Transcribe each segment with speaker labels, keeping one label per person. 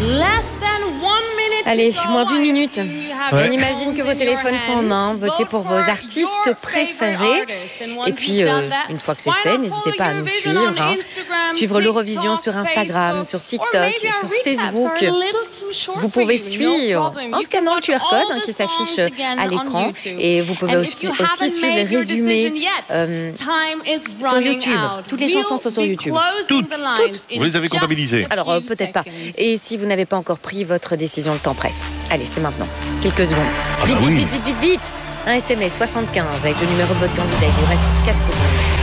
Speaker 1: Allez, moins d'une minute. On imagine que vos téléphones sont en main. Votez pour vos artistes préférés. Et puis, une fois que c'est fait, n'hésitez pas à nous suivre. Suivre l'Eurovision sur Instagram, sur TikTok, sur Facebook. Vous pouvez suivre en scannant le QR code qui s'affiche à l'écran. Et vous pouvez aussi suivre les résumés sur YouTube. Toutes les chansons sont sur YouTube.
Speaker 2: Toutes. Vous les avez comptabilisées?
Speaker 1: Alors, peut-être pas. Et si vous n'avez pas encore pris votre décision, le temps presse. Allez, c'est maintenant. Quelques secondes. Vite. Un SMS 75 avec le numéro de votre candidat. Il vous reste 4 secondes.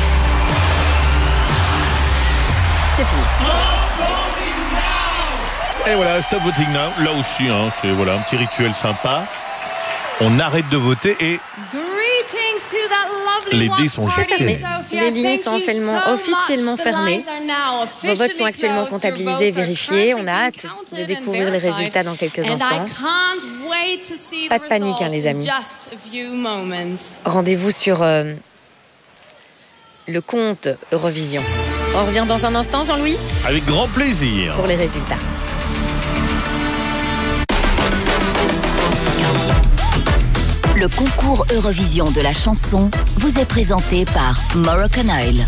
Speaker 1: C'est fini.
Speaker 2: Et voilà, stop voting now. Là aussi, c'est voilà, un petit rituel sympa. On arrête de voter et les dés sont jetés.
Speaker 1: Les lignes sont officiellement fermées. Vos votes sont actuellement comptabilisés, vérifiés. On a hâte de découvrir les résultats dans quelques instants. Pas de panique, les amis. Rendez-vous sur le compte Eurovision. On revient dans un instant, Jean-Louis?
Speaker 2: Avec grand plaisir.
Speaker 1: Pour les résultats.
Speaker 3: Le concours Eurovision de la chanson vous est présenté par Moroccan Oil.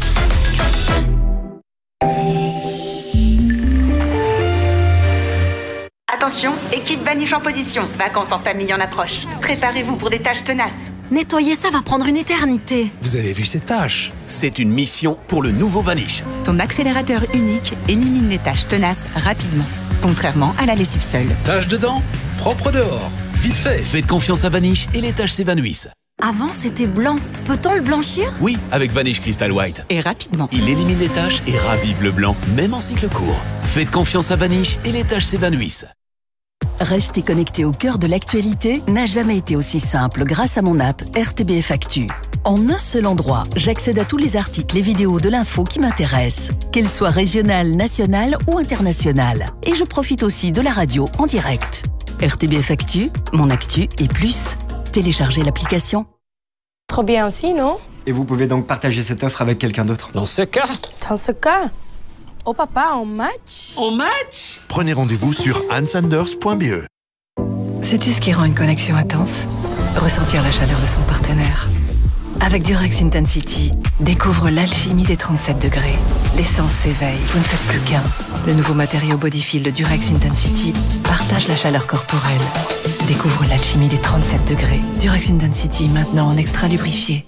Speaker 4: Attention, équipe Vanish en position. Vacances en famille en approche. Préparez-vous pour des tâches tenaces.
Speaker 5: Nettoyer ça va prendre une éternité.
Speaker 6: Vous avez vu ces tâches? C'est une mission pour le nouveau Vanish.
Speaker 7: Son accélérateur unique élimine les tâches tenaces rapidement, contrairement à la lessive seule.
Speaker 6: Tâches dedans, propre dehors. Vite fait. Faites confiance à Vanish et les tâches s'évanouissent.
Speaker 5: Avant, c'était blanc. Peut-on le blanchir?
Speaker 6: Oui, avec Vanish Crystal White.
Speaker 7: Et rapidement.
Speaker 6: Il élimine les taches et ravive le blanc, même en cycle court. Faites confiance à Vanish et les taches s'évanouissent.
Speaker 3: Rester connecté au cœur de l'actualité n'a jamais été aussi simple grâce à mon app RTBF Actu. En un seul endroit, j'accède à tous les articles et vidéos de l'info qui m'intéressent, qu'elles soient régionales, nationales ou internationales. Et je profite aussi de la radio en direct. RTBF Actu, mon actu et plus. Téléchargez l'application.
Speaker 8: Trop bien aussi, non?
Speaker 9: Et vous pouvez donc partager cette offre avec quelqu'un d'autre.
Speaker 8: Dans ce cas? Oh papa, on match?
Speaker 10: Prenez rendez-vous sur ansanders.be.
Speaker 11: Sais-tu ce qui rend une connexion intense? Ressentir la chaleur de son partenaire. Avec Durex Intensity, découvre l'alchimie des 37 degrés. L'essence s'éveille, vous ne faites plus qu'un. Le nouveau matériau Bodyfil de Durex Intensity partage la chaleur corporelle. Découvre l'alchimie des 37 degrés. Durex Intensity, maintenant en extra lubrifié.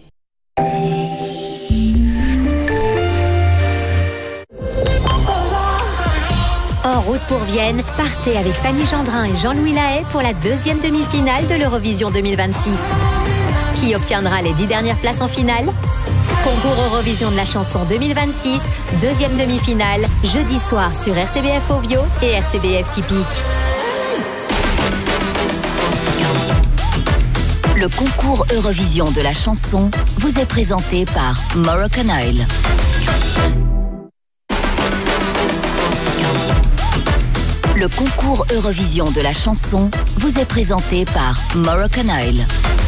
Speaker 12: En route pour Vienne, partez avec Fanny Gendrin et Jean-Louis Lahaye pour la deuxième demi-finale de l'Eurovision 2026. Qui obtiendra les 10 dernières places en finale? Concours Eurovision de la chanson 2026, deuxième demi-finale, jeudi soir sur RTBF Ovio et RTBF Typique.
Speaker 3: Le concours Eurovision de la chanson vous est présenté par Moroccan Oil. Le concours Eurovision de la chanson vous est présenté par Moroccan Oil.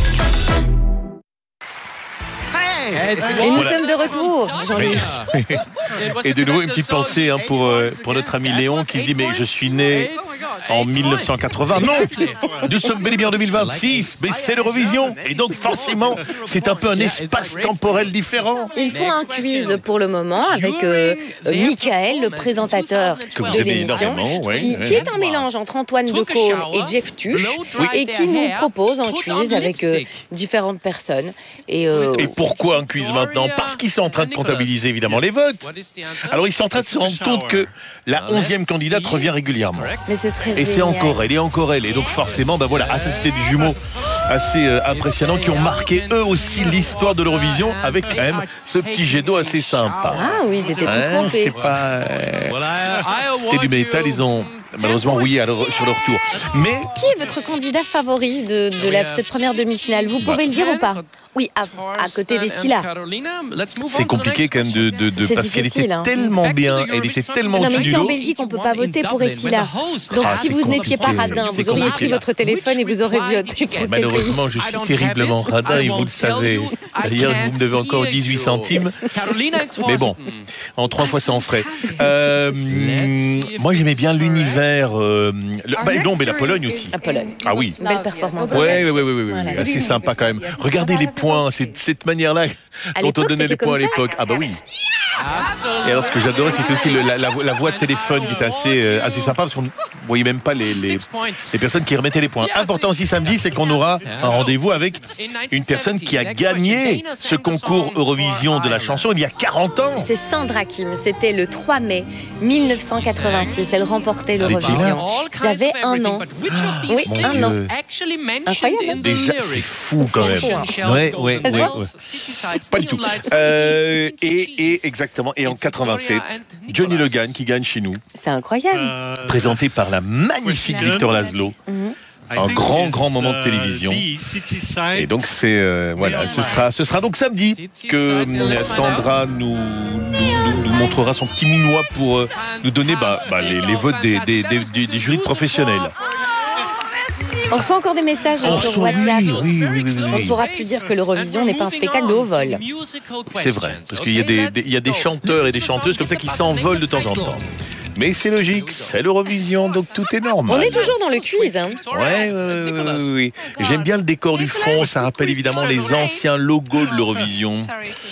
Speaker 1: Et nous sommes de retour, Jean-Louis.
Speaker 2: Et de nouveau, une petite pensée pour notre ami Léon qui se dit, mais je suis né en 1980. Non, nous sommes bel et bien en 2026, mais c'est l'Eurovision. Et donc forcément, c'est un peu un espace temporel différent.
Speaker 1: Ils font un quiz pour le moment avec Michael, le présentateur de l'émission, qui est un mélange entre Antoine Decaune et Jeff Tuch, et qui nous propose un quiz avec différentes personnes. Et
Speaker 2: pourquoi un quiz maintenant? Parce qu'ils sont en train de comptabiliser évidemment les votes. Alors ils sont en train de se rendre compte que la 11e candidate revient régulièrement.
Speaker 1: Mais ce serait
Speaker 2: et c'est encore elle, et encore elle. Et donc forcément, voilà, ça c'était des jumeaux assez impressionnants qui ont marqué eux aussi l'histoire de l'Eurovision avec quand même ce petit jet d'eau assez sympa.
Speaker 1: Ah oui, ils étaient tout trempés.
Speaker 2: C'était du métal, ils ont malheureusement rouillé sur le retour. Mais
Speaker 1: qui est votre candidat favori de cette première demi-finale? Vous pouvez le dire ou pas? Oui, à côté des Scylla.
Speaker 2: C'est compliqué quand même parce qu'elle était tellement bien, elle était tellement au-dessus du lot.
Speaker 1: Mais si en Belgique on peut pas voter pour Scylla, donc si vous n'étiez pas radin, vous auriez pris votre téléphone et vous aurez voté pour
Speaker 2: malheureusement, je suis terriblement radin et vous le savez. D'ailleurs, vous me devez encore 18 centimes. Mais bon, en 3 fois ça en ferait. Moi j'aimais bien l'univers l'Angleterre, mais la Pologne aussi.
Speaker 1: La Pologne.
Speaker 2: Ah oui.
Speaker 1: Belle performance.
Speaker 2: Oui, assez sympa quand même. Regardez les points, c'est de cette manière-là dont on donnait les points à l'époque. Ah bah oui. Et alors ce que j'adorais, c'était aussi la voix de téléphone qui était assez sympa parce qu'on ne voyait même pas les personnes qui remettaient les points. Important aussi samedi, c'est qu'on aura un rendez-vous avec une personne qui a gagné ce concours Eurovision de la chanson il y a 40 ans.
Speaker 1: C'est Sandra Kim, c'était le 3 mai 1986. Elle remportait l'Eurovision. J'avais 1 an. Oui, 1 an. Incroyable.
Speaker 2: Déjà, c'est fou quand même. Ouais. Pas du tout. Et exactement. Et en 87, Johnny Logan qui gagne chez nous.
Speaker 1: C'est incroyable.
Speaker 2: Présenté par la magnifique Victor Laszlo. Un grand moment de télévision. Et donc ce sera donc samedi que Sandra nous montrera son petit minois pour nous donner les votes des jurys professionnels.
Speaker 1: On reçoit encore des messages sur WhatsApp.
Speaker 2: Oui.
Speaker 1: On ne pourra plus dire que l'Eurovision n'est pas un spectacle de haut vol.
Speaker 2: C'est vrai, parce qu'il y a des chanteurs et des chanteuses comme ça qui s'envolent de temps en temps. Mais c'est logique, c'est l'Eurovision, donc tout est normal.
Speaker 1: On est toujours dans le quiz.
Speaker 2: Oui. J'aime bien le décor du fond, ça rappelle évidemment les anciens logos de l'Eurovision.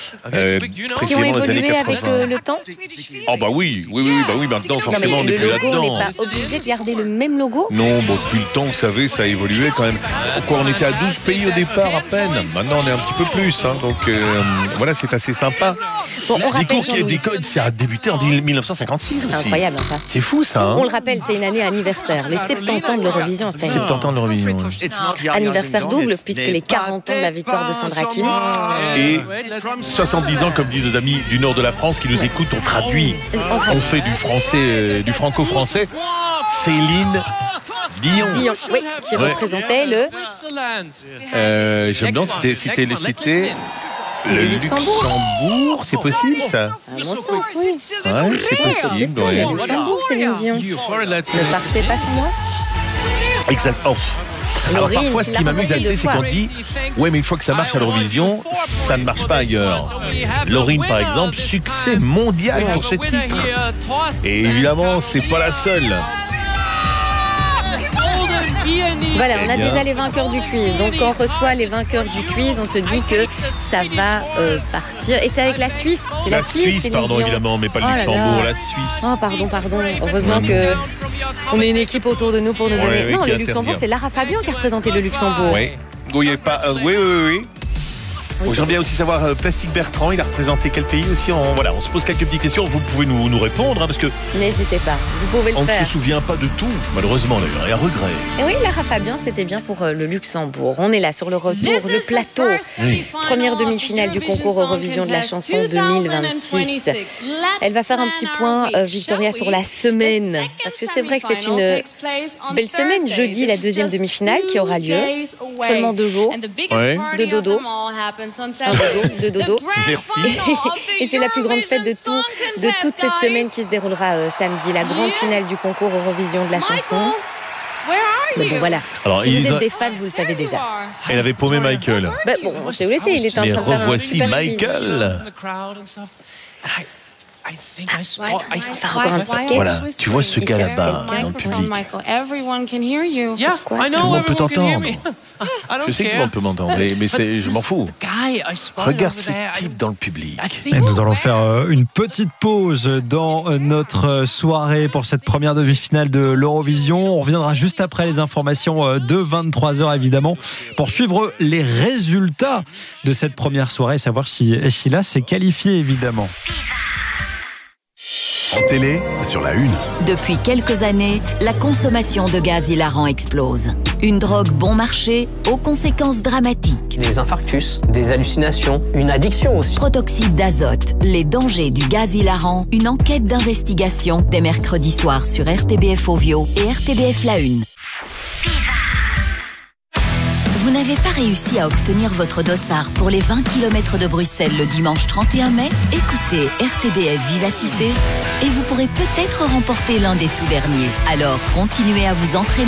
Speaker 1: Qui ont évolué avec le temps.
Speaker 2: Ah bah oui, maintenant forcément on n'est plus là-dedans.
Speaker 1: Le logo n'est pas obligé de garder le même logo.
Speaker 2: Non, depuis le temps, vous savez, ça a évolué quand même. On était à 12 pays au départ à peine, maintenant on est un petit peu plus, donc voilà, c'est assez sympa.
Speaker 1: Bon, on rappelle
Speaker 2: ça a débuté en 1956 aussi.
Speaker 1: C'est incroyable.
Speaker 2: C'est fou ça.
Speaker 1: On le rappelle, c'est une année anniversaire, les 70 ans de l'Eurovision cette année.
Speaker 2: 70 ans de l'Eurovision.
Speaker 1: Anniversaire double, puisque les 40 ans de la victoire de Sandra Kim.
Speaker 2: Et 70 ans, comme disent nos amis du nord de la France qui nous écoutent, on traduit. On fait du français, du franco-français. Céline Dion.
Speaker 1: Oui, qui représentait le...
Speaker 2: je me demande, c'était le Luxembourg, c'est possible ça?
Speaker 1: À mon sens, oui.
Speaker 2: Ouais, c'est possible.
Speaker 1: C'est le Luxembourg, Céline Dion. Ne partez pas sans moi.
Speaker 2: Exactement. Alors parfois, ce qui m'amuse assez, c'est qu'on dit ouais, mais une fois que ça marche à l'Eurovision, ça ne marche pas ailleurs. Laurine, par exemple, succès mondial pour ce titre. Et évidemment, c'est pas la seule.
Speaker 1: Voilà, on a déjà les vainqueurs du quiz. Donc quand on reçoit les vainqueurs du quiz, on se dit que ça va partir. Et c'est avec la Suisse. C'est la Suisse,
Speaker 2: pardon, évidemment, mais pas le Luxembourg, la Suisse.
Speaker 1: Oh, pardon. Heureusement que on est une équipe autour de nous pour nous donner. Non, le Luxembourg, c'est Lara Fabian qui a représenté le Luxembourg.
Speaker 2: Oui. J'aimerais bien aussi savoir, Plastique Bertrand, il a représenté quel pays aussi? On se pose quelques petites questions, vous pouvez nous répondre, parce que...
Speaker 1: N'hésitez pas, vous pouvez le faire.
Speaker 2: On ne se souvient pas de tout, malheureusement d'ailleurs, et à regret.
Speaker 1: Et oui, Lara Fabian, c'était bien pour le Luxembourg. On est là sur le retour, le plateau. Première demi-finale du concours Eurovision de la chanson 2026. Elle va faire un petit point, Victoria, sur la semaine. Parce que c'est vrai que c'est une belle semaine. Jeudi, la deuxième demi-finale qui aura lieu. Seulement 2 jours de dodo. De dodo.
Speaker 2: Merci.
Speaker 1: Et c'est la plus grande fête de toute cette semaine qui se déroulera samedi, la grande finale du concours Eurovision de la chanson. Mais bon, voilà. Alors, si vous êtes des fans, vous le savez déjà.
Speaker 2: Elle avait paumé Michael.
Speaker 1: Bon, je sais où il était. Il était en train de faire un super
Speaker 2: Michael.
Speaker 1: On va faire encore un petit sketch.
Speaker 2: Voilà, tu vois ce gars là-bas dans le public. Tout le monde peut t'entendre. Je sais que tout le monde peut m'entendre, mais je m'en fous. Regarde ce type dans le public.
Speaker 13: Et nous allons faire une petite pause dans notre soirée pour cette première demi-finale de l'Eurovision. On reviendra juste après les informations de 23h évidemment pour suivre les résultats de cette première soirée et savoir si Sheila s'est qualifiée évidemment.
Speaker 10: En télé, sur la une.
Speaker 3: Depuis quelques années, la consommation de gaz hilarant explose. Une drogue bon marché aux conséquences dramatiques.
Speaker 14: Des infarctus, des hallucinations, une addiction aussi.
Speaker 3: Protoxyde d'azote, les dangers du gaz hilarant, une enquête d'investigation dès mercredi soir sur RTBF Ovio et RTBF La Une. Vous n'avez pas réussi à obtenir votre dossard pour les 20 km de Bruxelles le dimanche 31 mai? Écoutez RTBF Vivacité et vous pourrez peut-être remporter l'un des tout derniers. Alors, continuez à vous entraîner